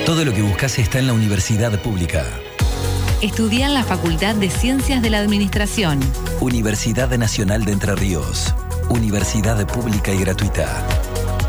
Todo lo que buscas está en la Universidad Pública. Estudia en la Facultad de Ciencias de la Administración. Universidad Nacional de Entre Ríos. Universidad pública y gratuita.